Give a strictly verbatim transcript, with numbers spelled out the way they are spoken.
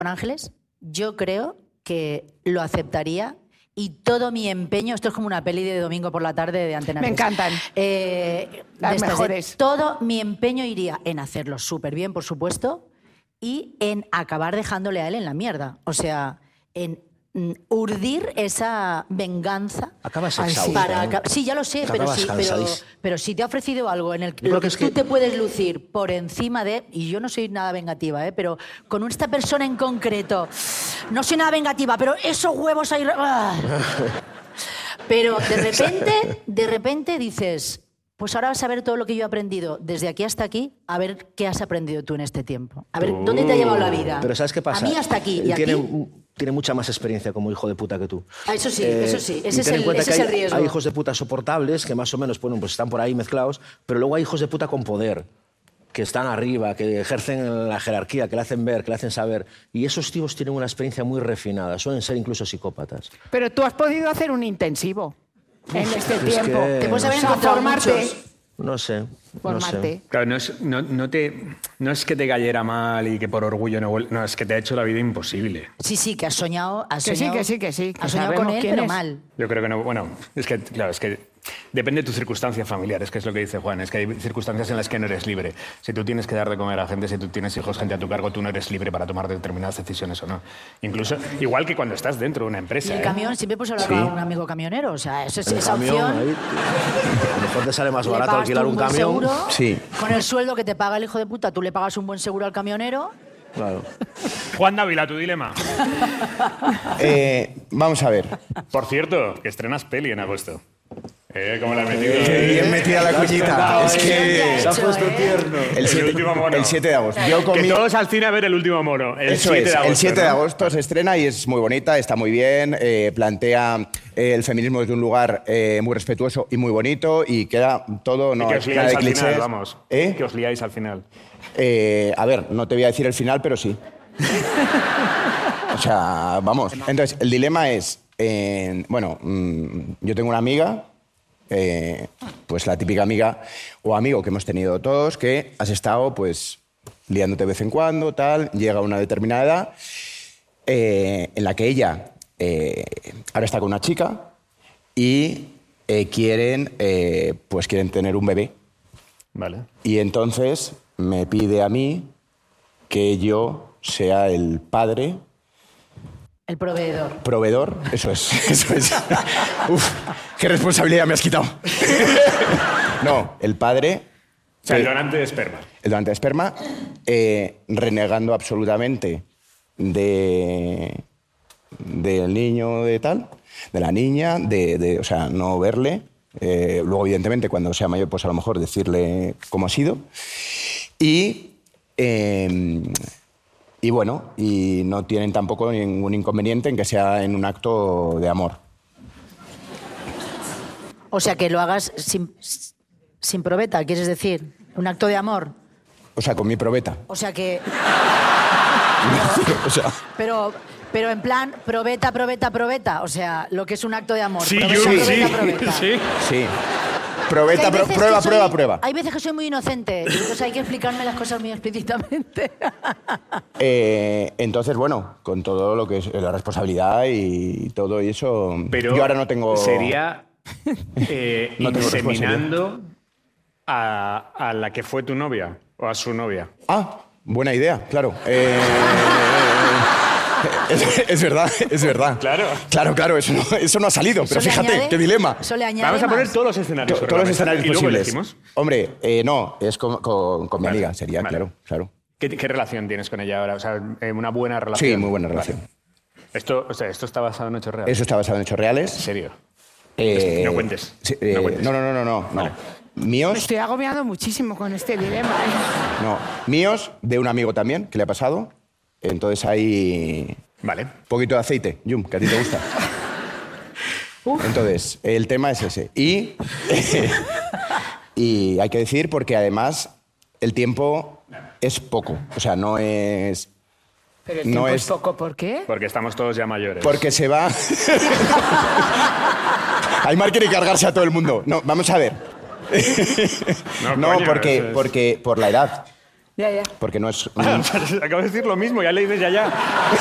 Ángeles, yo creo que lo aceptaría y todo mi empeño, esto es como una peli de domingo por la tarde de Antena Me tres. encantan. Eh, Las de estas de- mejores. todo mi empeño iría en hacerlo súper bien, por supuesto, y en acabar dejándole a él en la mierda. O sea, en mm, urdir esa venganza. Acabas Ay, exhausta, para ¿no? aca- Sí, ya lo sé, pero Acabas sí, pero, cansadísimo. pero si te ha ofrecido algo en el creo lo que que es tú que- te puedes lucir por encima de, y yo no soy nada vengativa, ¿eh? Pero con esta persona en concreto, no soy nada vengativa, pero esos huevos ahí... ¡ah! Pero de repente, de repente dices, pues ahora vas a ver todo lo que yo he aprendido desde aquí hasta aquí, a ver qué has aprendido tú en este tiempo. A ver, ¿dónde te ha llevado la vida? Pero ¿sabes qué pasa? A mí hasta aquí. Él ¿Y a tiene, ti? un- tiene mucha más experiencia como hijo de puta que tú. Ah, eso sí, Eh, eso sí. y Ese es ten en el, cuenta ese que es el hay, riesgo. hay hijos de puta soportables que más o menos bueno, pues están por ahí mezclados, pero luego hay hijos de puta con poder, que están arriba, que ejercen la jerarquía, que le hacen ver, que le hacen saber. Y esos tíos tienen una experiencia muy refinada, suelen ser incluso psicópatas. Pero tú has podido hacer un intensivo en este es tiempo. que- Te puedes haber O sea, encontrado formarte. muchos. No sé, no Formarte. sé. Claro, no es, no, no te, no es que te cayera mal y que por orgullo no vuel- No, es que te ha hecho la vida imposible. Sí, sí, que has soñado, has Que sí, soñado, que sí, que sí, que has soñado sabemos con él, quién pero es. mal. Yo creo que no. Bueno, es que, claro, es que depende de tus circunstancias familiares, que es lo que dice Juan. Es que hay circunstancias en las que no eres libre. Si tú tienes que dar de comer a gente, si tú tienes hijos, gente a tu cargo, tú no eres libre para tomar determinadas decisiones o no. Incluso, igual que cuando estás dentro de una Y empresa. el ¿eh? camión, siempre puedes hablar Sí. con un amigo camionero. O sea, eso es, El esa camión, opción. ahí, a lo mejor te sale más le barato pagas alquilar tú un buen camión. seguro, Sí, con el sueldo que te paga el hijo de puta, tú le pagas un buen seguro al camionero. claro. Juan Dávila, tu dilema. Eh, vamos a ver. Por cierto, que estrenas peli en agosto. ¿Eh? ¿Cómo la has metido? Qué bien metida la cuñita. Es que Se ha puesto ¿eh? tierno. el El siete, último mono. el siete de agosto. Yo con Que mi- todos al cine a ver el último mono. El Eso siete es, de agosto. el siete de ¿no? agosto se estrena y es muy bonita, está muy bien, eh, plantea eh, el feminismo desde un lugar eh, muy respetuoso y muy bonito y queda todo, Y no que hay os nada liáis de al final, clichés. vamos. ¿Eh? Que os liáis al final. Eh, a ver, no te voy a decir el final, pero sí. O sea, vamos. Entonces, el dilema es, eh, bueno, mm, yo tengo una amiga, eh, pues la típica amiga o amigo que hemos tenido todos, que has estado, pues, liándote de vez en cuando, tal, llega a una determinada edad, eh, en la que ella eh, ahora está con una chica y eh, quieren, eh, pues, quieren tener un bebé. Vale. Y entonces me pide a mí que yo sea el padre, El proveedor. proveedor, eso es, eso es. Uf, qué responsabilidad me has quitado. No, el padre, O sea, el Eh, donante de esperma. el donante de esperma, eh, renegando absolutamente de del niño de tal, de la niña, de, de, o sea, no verle. Eh, luego, evidentemente, cuando sea mayor, pues a lo mejor decirle cómo ha sido. Y, eh, y bueno, y no tienen tampoco ningún inconveniente en que sea en un acto de amor. O sea, que lo hagas sin, sin probeta, quieres decir. Un acto de amor. O sea, con mi probeta. O sea que... O sea, Pero, pero en plan, probeta, probeta, probeta. O sea, lo que es un acto de amor. Sí, probeta, Jun, probeta, sí. probeta. Sí. sí. Que Probeta, hay pro- veces prueba, que soy- prueba, prueba. Hay veces que soy muy inocente, y entonces hay que explicarme las cosas muy explícitamente. Eh, entonces, bueno, con todo lo que es la responsabilidad y todo y eso, Pero yo ahora no tengo... Sería eh, No tengo inseminando a, a la que fue tu novia o a su novia. Ah, buena idea, claro. Eh, es, es verdad, es verdad. Claro. Claro, claro, eso no, eso no ha salido, pero Eso le fíjate, añade- qué dilema. Eso le añade Vamos a poner más. todos los escenarios. To- sobre Todos la los mesa escenarios y luego posibles. elegimos. Hombre, eh, no, es con, con- con mi Vale, amiga, sería, vale. claro, claro. ¿Qué, qué relación tienes con ella ahora? O sea, eh, una buena relación. Sí, muy buena Vale. relación. Esto, o sea, esto está basado en hechos reales. Eso está basado en hechos reales. ¿En serio? Eh, No cuentes, sí, no eh, cuentes. no, no, no, no, no, no. Me Míos, estoy agobiando muchísimo con este dilema. ¿eh? no. Míos, de un amigo también, que le ha pasado. Entonces hay Vale. un poquito de aceite, Yum, que a ti te gusta. Entonces, el tema es ese. Y, y hay que decir, porque además el tiempo es poco. O sea, no es... Pero el No tiempo es es- poco, ¿por qué? Porque estamos todos ya mayores. Porque se va... Aymar quiere cargarse a todo el mundo. No, vamos a ver. No, No, coño, porque, eso es- porque por la edad. Ya, ya. Porque no es... Acabo de decir lo mismo, ya le dices ya, ya.